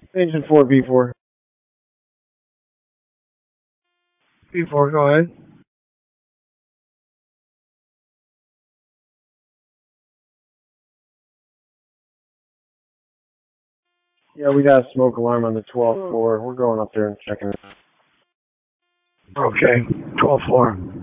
Agent 4, B4. B4, go ahead. Yeah, we got a smoke alarm on the 12th floor. We're going up there and checking it. Okay, 12th floor.